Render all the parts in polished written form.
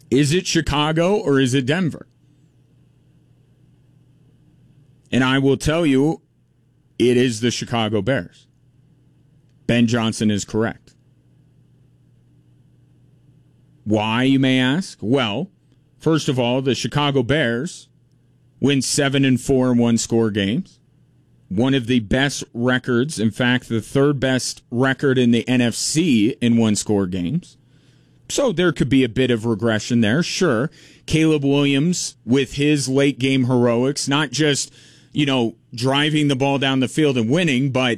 Is it Chicago or is it Denver? And I will tell you, it is the Chicago Bears. Ben Johnson is correct. Why, you may ask? Well, first of all, the Chicago Bears win 7-4 in one-score games. One of the best records, in fact, the third best record in the NFC in one-score games. So there could be a bit of regression there, sure. Caleb Williams with his late-game heroics, not just, driving the ball down the field and winning, but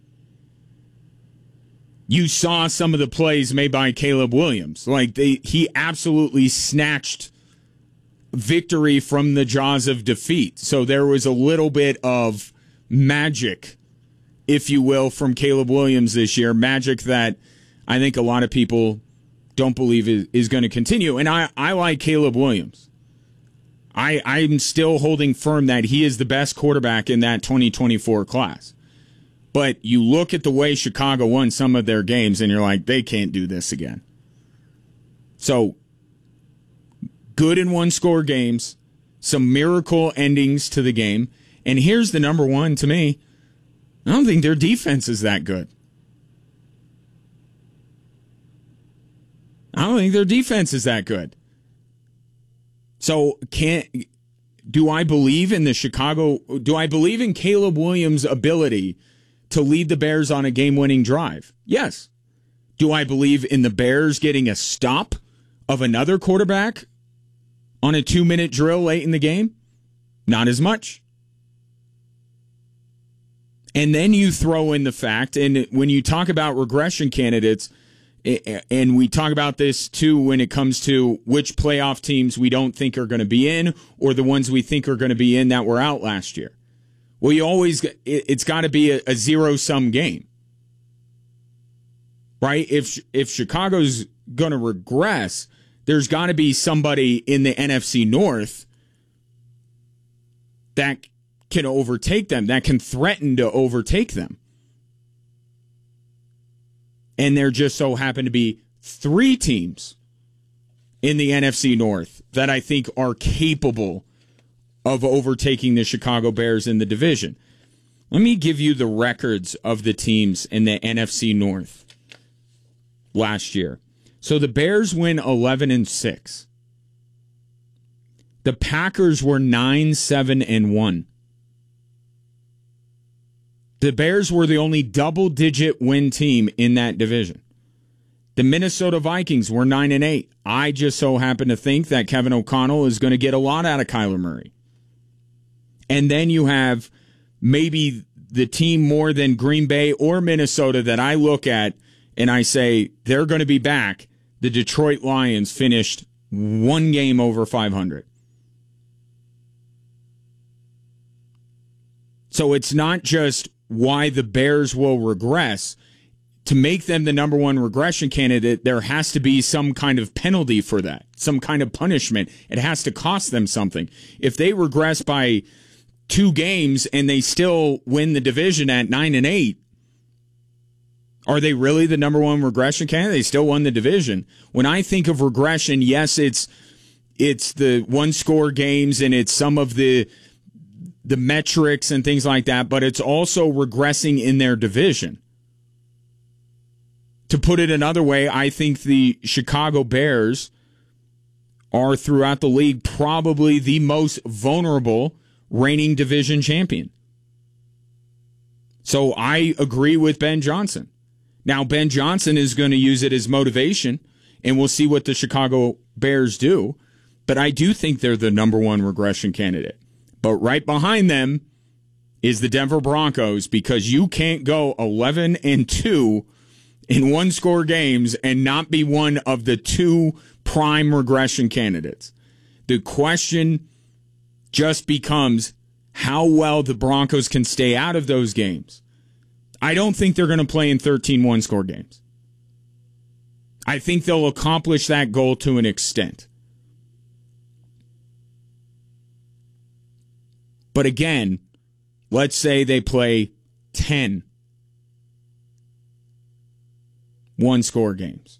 you saw some of the plays made by Caleb Williams. He absolutely snatched victory from the jaws of defeat. So there was a little bit of magic, if you will, from Caleb Williams this year. Magic that I think a lot of people don't believe is going to continue. And I like Caleb Williams. I'm still holding firm that he is the best quarterback in that 2024 class. But you look at the way Chicago won some of their games, and you're like, they can't do this again. So, good in one-score games, some miracle endings to the game. And here's the number one to me. I don't think their defense is that good. So, do I believe in Caleb Williams' ability to lead the Bears on a game-winning drive? Yes. Do I believe in the Bears getting a stop of another quarterback on a 2-minute drill late in the game? Not as much. And then you throw in the fact, and when you talk about regression candidates, and we talk about this too when it comes to which playoff teams we don't think are going to be in or the ones we think are going to be in that were out last year. Well, it's got to be a zero-sum game, right? If Chicago's going to regress, there's got to be somebody in the NFC North that can overtake them, that can threaten to overtake them. And there just so happen to be 3 teams in the NFC North that I think are capable of overtaking the Chicago Bears in the division. Let me give you the records of the teams in the NFC North last year. So the Bears win 11-6. The Packers were 9-7-1. The Bears were the only double-digit win team in that division. The Minnesota Vikings were 9-8. I just so happen to think that Kevin O'Connell is going to get a lot out of Kyler Murray. And then you have maybe the team more than Green Bay or Minnesota that I look at and I say they're going to be back. The Detroit Lions finished 1 game over 500. So it's not just why the Bears will regress. To make them the number one regression candidate, there has to be some kind of penalty for that, some kind of punishment. It has to cost them something. If they regress by 2 games and they still win the division at 9-8, are they really the number one regression candidate? They still won the division. When I think of regression, yes, it's the one-score games and it's some of the metrics and things like that, but it's also regressing in their division. To put it another way, I think the Chicago Bears are throughout the league probably the most vulnerable reigning division champion. So I agree with Ben Johnson. Now, Ben Johnson is going to use it as motivation, and we'll see what the Chicago Bears do, but I do think they're the number one regression candidate. But right behind them is the Denver Broncos, because you can't go 11-2 in one-score games and not be one of the 2 prime regression candidates. The question just becomes how well the Broncos can stay out of those games. I don't think they're going to play in 13 one-score games. I think they'll accomplish that goal to an extent. But again, let's say they play 10 one-score games.